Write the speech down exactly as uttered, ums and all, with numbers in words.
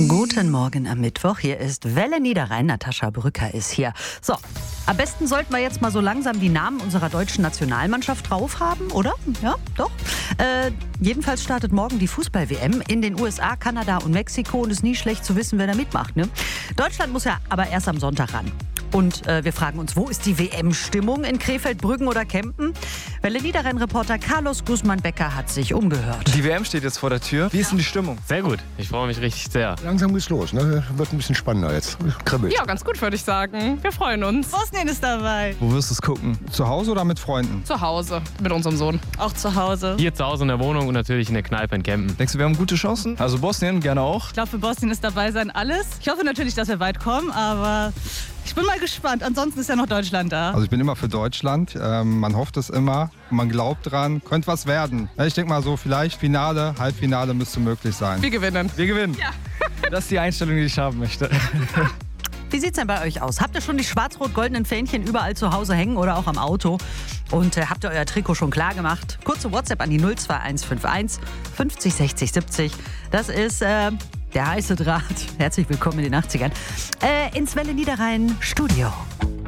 Guten Morgen am Mittwoch. Hier ist Welle Niederrhein. Natascha Brücker ist hier. So, am besten sollten wir jetzt mal so langsam die Namen unserer deutschen Nationalmannschaft drauf haben, oder? Ja, doch. Äh, jedenfalls startet morgen die Fußball-W M in den U S A, Kanada und Mexiko. Und es ist nie schlecht zu wissen, wer da mitmacht. Ne? Deutschland muss ja aber erst am Sonntag ran. Und äh, wir fragen uns, wo ist die W M-Stimmung in Krefeld, Brüggen oder Kempen? Welle Niederrhein-Reporter Carlos Guzman-Becker hat sich umgehört. Die W M steht jetzt vor der Tür. Wie ist denn die Stimmung? Sehr gut. Ich freue mich richtig sehr. Langsam geht's los, ne? Wird ein bisschen spannender jetzt. Kribbelt. Ja, ganz gut, würde ich sagen. Wir freuen uns. Bosnien ist dabei. Wo wirst du es gucken? Zu Hause oder mit Freunden? Zu Hause mit unserem Sohn. Auch zu Hause. Hier zu Hause in der Wohnung und natürlich in der Kneipe in Kempen. Denkst du, wir haben gute Chancen? Also Bosnien gerne auch. Ich glaube, für Bosnien ist dabei sein alles. Ich hoffe natürlich, dass wir weit kommen, aber ich bin mal gespannt. Ansonsten ist ja noch Deutschland da. Also ich bin immer für Deutschland. Ähm, man hofft es immer, man glaubt dran. Könnte was werden. Ja, ich denke mal so, vielleicht Finale, Halbfinale müsste möglich sein. Wir gewinnen. Wir gewinnen. Ja. Das ist die Einstellung, die ich haben möchte. Wie sieht's denn bei euch aus? Habt ihr schon die schwarz-rot-goldenen Fähnchen überall zu Hause hängen oder auch am Auto? Und äh, habt ihr euer Trikot schon klar gemacht? Kurze WhatsApp an die null zwei eins fünf eins fünfzig sechzig siebzig. Das ist äh, der heiße Draht. Herzlich willkommen in den achtzigern. Äh, ins Welle Niederrhein Studio.